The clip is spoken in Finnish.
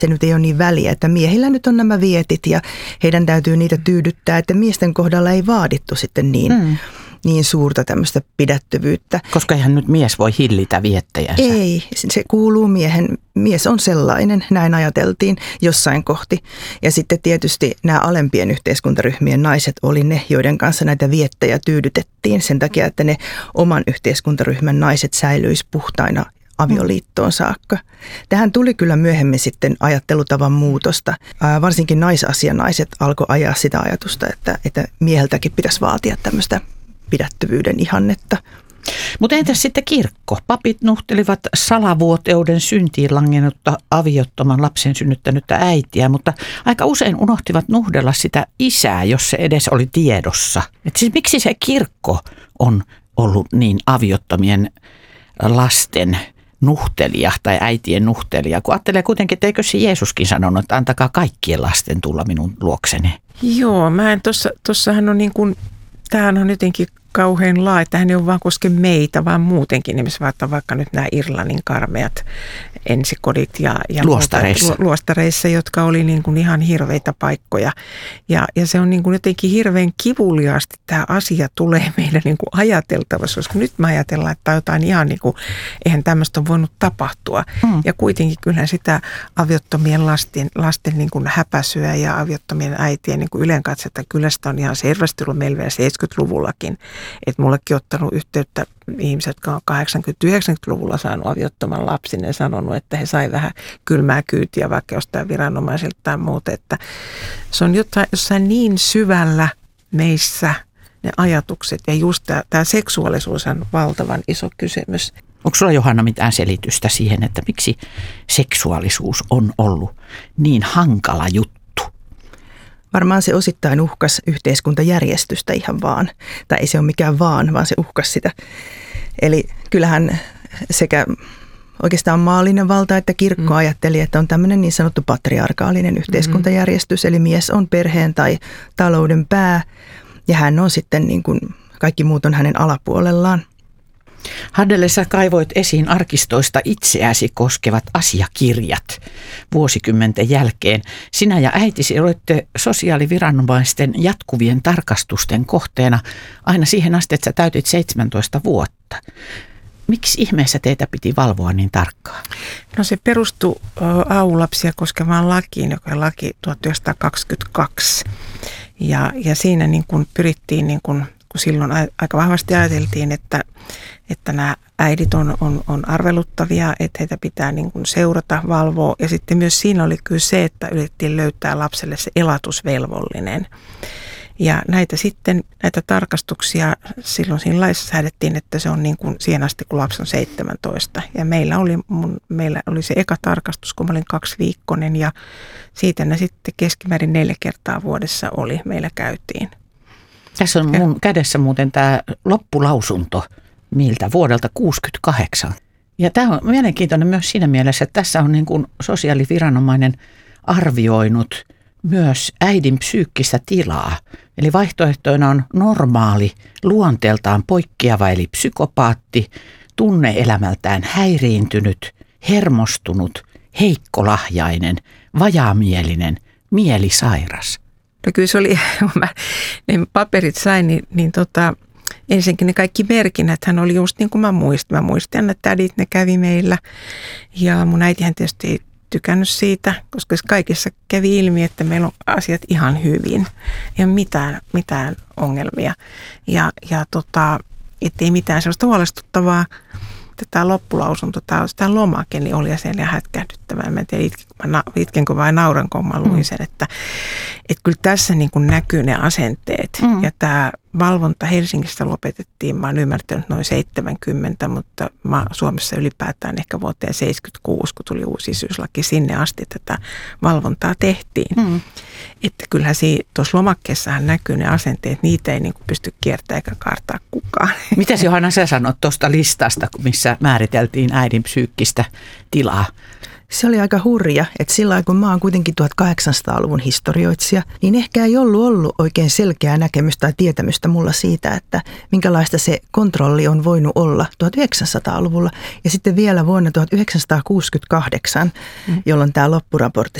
Se nyt ei ole niin väliä, että miehillä nyt on nämä vietit ja heidän täytyy niitä tyydyttää, että miesten kohdalla ei vaadittu sitten niin suurta tämmöistä pidättyvyyttä. Koska eihän nyt mies voi hillitä viettäjänsä. Ei, se kuuluu mies on sellainen, näin ajateltiin jossain kohti. Ja sitten tietysti nämä alempien yhteiskuntaryhmien naiset oli ne, joiden kanssa näitä viettäjä tyydytettiin sen takia, että ne oman yhteiskuntaryhmän naiset säilyisi puhtaina avioliittoon saakka. Tähän tuli kyllä myöhemmin sitten ajattelutavan muutosta. Varsinkin naisasianaiset alkoi ajaa sitä ajatusta, että mieheltäkin pitäisi vaatia tämmöistä pidättyvyyden ihannetta. Mutta entäs sitten kirkko? Papit nuhtelivat salavuoteuden syntiin langennutta aviottoman lapsen synnyttänyttä äitiä, mutta aika usein unohtivat nuhdella sitä isää, jos se edes oli tiedossa. Et siis miksi se kirkko on ollut niin aviottomien lasten nuhtelija tai äitien nuhtelija, kun ajattelee kuitenkin, että eikö se Jeesuskin sanonut, että antakaa kaikkien lasten tulla minun luokseni? Joo, mä en tossahan on niin kuin, tämähän on jotenkin kauhean laaja, että hän ei ole vaan koske meitä, vaan muutenkin. Esimerkiksi vaikka nyt nämä Irlannin karmeat ensikodit ja luostareissa, jotka oli niin kuin ihan hirveitä paikkoja. Ja se on niin kuin jotenkin hirveän kivuliaasti tämä asia tulee meidän niin kuin ajateltavassa, koska nyt me ajatellaan, että jotain ihan niin kuin, eihän tämmöistä ole voinut tapahtua. Ja kuitenkin kyllähän sitä aviottomien lasten niin kuin häpäisyä ja aviottomien äitien niin kuin ylenkatsetta, kyllä sitä on ihan selvästi ollut meillä vielä 70-luvullakin. Että mullekin ottanut yhteyttä ihmiset, jotka on 80-90-luvulla saanut aviottoman lapsen ja sanonut, että he sai vähän kylmää kyytiä vaikka jostain viranomaisilta tai muuta. Että se on jossain niin syvällä meissä ne ajatukset ja just tämä seksuaalisuus on valtavan iso kysymys. Onko sulla, Johanna, mitään selitystä siihen, että miksi seksuaalisuus on ollut niin hankala juttu? Varmaan se osittain uhkas yhteiskuntajärjestystä ihan vaan. Tai ei se ole mikään vaan se uhkas sitä. Eli kyllähän sekä oikeastaan maallinen valta että kirkko ajatteli, että on tämmöinen niin sanottu patriarkaalinen yhteiskuntajärjestys. Eli mies on perheen tai talouden pää ja hän on sitten niin kuin kaikki muut on hänen alapuolellaan. Haddele, sä kaivoit esiin arkistoista itseäsi koskevat asiakirjat vuosikymmenten jälkeen. Sinä ja äitisi olette sosiaaliviranomaisten jatkuvien tarkastusten kohteena aina siihen asti, että sä täytit 17 vuotta. Miksi ihmeessä teitä piti valvoa niin tarkkaan? No se perustui AU-lapsia koskevaan lakiin, joka on laki 1922. Ja siinä niin kuin pyrittiin, niin kuin, kun silloin aika vahvasti ajateltiin, että nämä äidit on arveluttavia, että heitä pitää niin kuin seurata, valvoa. Ja sitten myös siinä oli kyllä se, että yritettiin löytää lapselle se elatusvelvollinen. Ja näitä tarkastuksia silloin siinä laissa säädettiin, että se on niin kuin siihen asti, kun lapsi on 17. Ja meillä oli se eka tarkastus, kun mä olin 2-viikkoinen ja siitä ne sitten keskimäärin 4 kertaa vuodessa meillä käytiin. Tässä on mun kädessä muuten tämä loppulausunto miltä vuodelta 1968. Ja tämä on mielenkiintoinen myös siinä mielessä, että tässä on niin kuin sosiaaliviranomainen arvioinut myös äidin psyykkistä tilaa. Eli vaihtoehtoina on normaali, luonteeltaan poikkeava eli psykopaatti, tunneelämältään häiriintynyt, hermostunut, heikkolahjainen, vajaamielinen, mielisairas. No kyllä se oli, kun mä ne paperit sain, niin ensinnäkin ne kaikki merkinnät, hän oli just niin kuin mä muistin. Mä muistin, että tädit ne kävi meillä ja mun äitihän tietysti ei tykännyt siitä, koska kaikissa kävi ilmi, että meillä on asiat ihan hyvin. Ei ole mitään ongelmia ja ettei mitään sellaista huolestuttavaa. Tämä loppulausunto, tämä lomake, niin oli sen ja hätkähdyttävää. Mä en tiedä, itkenkö vai nauranko, mä luin sen, että kyllä tässä niin kuin näkyy ne asenteet. Ja tämä valvonta Helsingistä lopetettiin, mä oon ymmärtänyt noin 70, mutta Suomessa ylipäätään ehkä vuoteen 76, kun tuli uusi isyyslaki, sinne asti tätä valvontaa tehtiin. Että kyllähän tuossa lomakkeessahan näkyy ne asenteet, niitä ei niin kuin pysty kiertämään eikä kaartaa kukaan. Mitäs Johanna sä sanot tuosta listasta, missä määriteltiin äidin psyykkistä tilaa? Se oli aika hurja, että sillä kun mä oon kuitenkin 1800-luvun historioitsija, niin ehkä ei ollut oikein selkeää näkemystä tai tietämystä mulla siitä, että minkälaista se kontrolli on voinut olla 1900-luvulla. Ja sitten vielä vuonna 1968, jolloin tämä loppuraportti